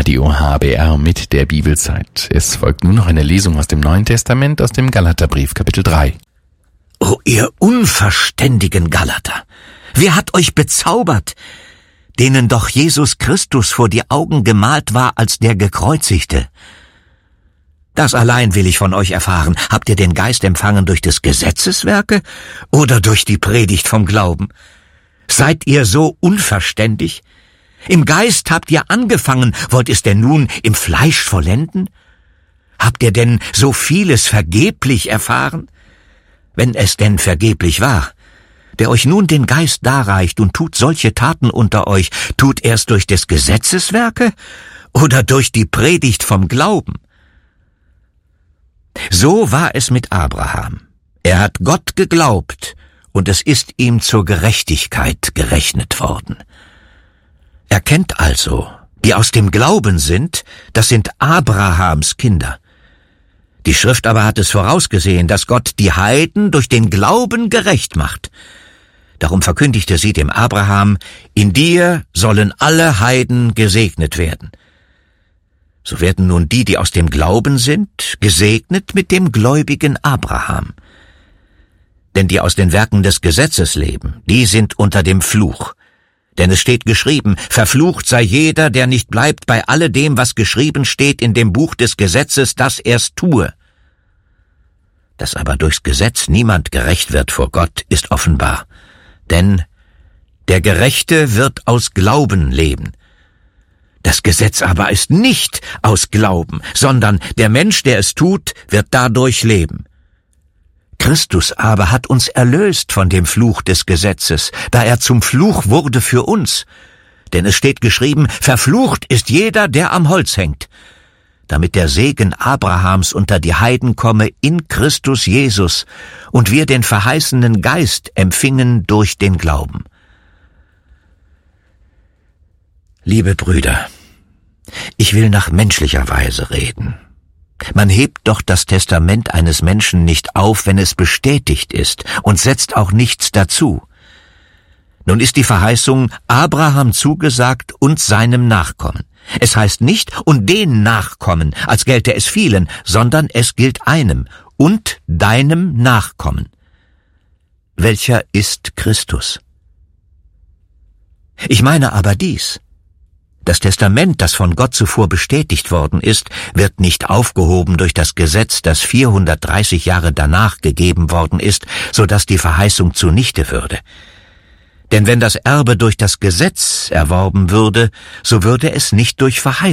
Radio HBR mit der Bibelzeit. Es folgt nun noch eine Lesung aus dem Neuen Testament, aus dem Galaterbrief, Kapitel 3. O ihr unverständigen Galater, wer hat euch bezaubert, denen doch Jesus Christus vor die Augen gemalt war als der Gekreuzigte? Das allein will ich von euch erfahren. Habt ihr den Geist empfangen durch des Gesetzeswerke oder durch die Predigt vom Glauben? Seid ihr so unverständig? Im Geist habt ihr angefangen, wollt es denn nun im Fleisch vollenden? Habt ihr denn so vieles vergeblich erfahren? Wenn es denn vergeblich war, der euch nun den Geist darreicht und tut solche Taten unter euch, tut er's durch des Gesetzeswerke oder durch die Predigt vom Glauben? So war es mit Abraham. Er hat Gott geglaubt, und es ist ihm zur Gerechtigkeit gerechnet worden. Erkennt also, die aus dem Glauben sind, das sind Abrahams Kinder. Die Schrift aber hat es vorausgesehen, dass Gott die Heiden durch den Glauben gerecht macht. Darum verkündigte sie dem Abraham, in dir sollen alle Heiden gesegnet werden. So werden nun die aus dem Glauben sind, gesegnet mit dem gläubigen Abraham. Denn die aus den Werken des Gesetzes leben, die sind unter dem Fluch. Denn es steht geschrieben, verflucht sei jeder, der nicht bleibt bei alledem, was geschrieben steht in dem Buch des Gesetzes, dass er's tue. Dass aber durchs Gesetz niemand gerecht wird vor Gott, ist offenbar. Denn der Gerechte wird aus Glauben leben. Das Gesetz aber ist nicht aus Glauben, sondern der Mensch, der es tut, wird dadurch leben. Christus aber hat uns erlöst von dem Fluch des Gesetzes, da er zum Fluch wurde für uns. Denn es steht geschrieben, verflucht ist jeder, der am Holz hängt, damit der Segen Abrahams unter die Heiden komme in Christus Jesus und wir den verheißenen Geist empfingen durch den Glauben. Liebe Brüder, ich will nach menschlicher Weise reden. Man hebt doch das Testament eines Menschen nicht auf, wenn es bestätigt ist, und setzt auch nichts dazu. Nun ist die Verheißung Abraham zugesagt und seinem Nachkommen. Es heißt nicht und den Nachkommen, als gelte es vielen, sondern es gilt einem und deinem Nachkommen. Welcher ist Christus? Ich meine aber dies: Das Testament, das von Gott zuvor bestätigt worden ist, wird nicht aufgehoben durch das Gesetz, das 430 Jahre danach gegeben worden ist, so dass die Verheißung zunichte würde. Denn wenn das Erbe durch das Gesetz erworben würde, so würde es nicht durch Verheißung